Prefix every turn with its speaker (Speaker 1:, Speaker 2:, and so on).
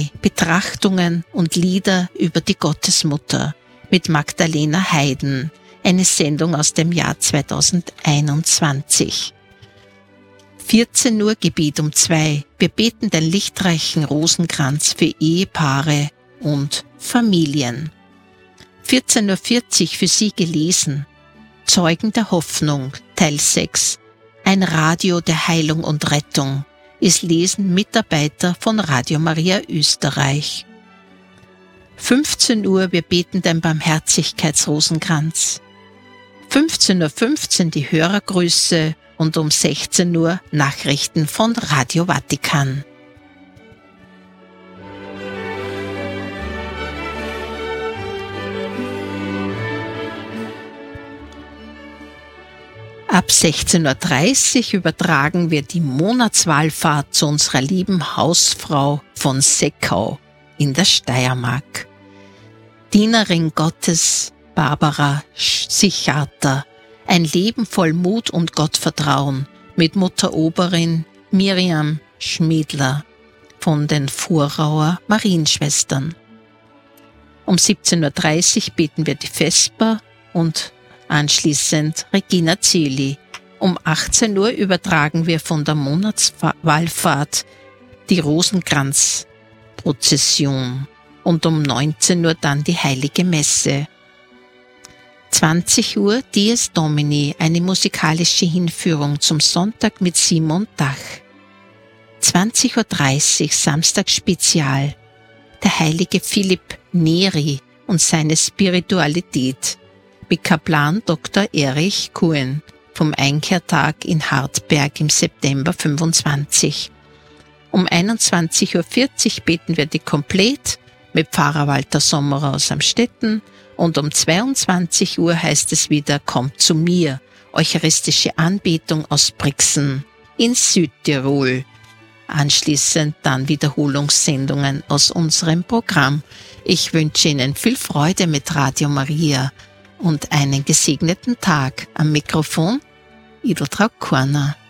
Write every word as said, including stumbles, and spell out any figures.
Speaker 1: drei Betrachtungen und Lieder über die Gottesmutter mit Magdalena Heiden, eine Sendung aus dem Jahr zweitausendeinundzwanzig. vierzehn Uhr Gebet um zwei. Wir beten den lichtreichen Rosenkranz für Ehepaare und Familien. vierzehn Uhr vierzig für Sie gelesen. Zeugen der Hoffnung, Teil sechs. Ein Radio der Heilung und Rettung. Es lesen Mitarbeiter von Radio Maria Österreich. fünfzehn Uhr, wir beten den Barmherzigkeitsrosenkranz. fünfzehn Uhr fünfzehn die Hörergrüße und um sechzehn Uhr Nachrichten von Radio Vatikan. Ab sechzehn Uhr dreißig übertragen wir die Monatswallfahrt zu unserer lieben Hausfrau von Seckau in der Steiermark. Dienerin Gottes Barbara Sichater, ein Leben voll Mut und Gottvertrauen mit Mutter Oberin Miriam Schmiedler von den Vorauer Marienschwestern. Um siebzehn Uhr dreißig beten wir die Vesper und anschließend Regina Zeli. Um achtzehn Uhr übertragen wir von der Monatswallfahrt die Rosenkranzprozession und um neunzehn Uhr dann die Heilige Messe. zwanzig Uhr Dies Domini, eine musikalische Hinführung zum Sonntag mit Simon Dach. zwanzig Uhr dreißig Samstagsspezial, der heilige Philipp Neri und seine Spiritualität mit Kaplan Doktor Erich Kuhn vom Einkehrtag in Hartberg im September fünfundzwanzig. Um einundzwanzig Uhr vierzig beten wir die Komplett mit Pfarrer Walter Sommerer aus Amstetten und um zweiundzwanzig Uhr heißt es wieder Kommt zu mir, eucharistische Anbetung aus Brixen in Südtirol. Anschließend dann Wiederholungssendungen aus unserem Programm. Ich wünsche Ihnen viel Freude mit Radio Maria und einen gesegneten Tag. Am Mikrofon Edeltraud Korner.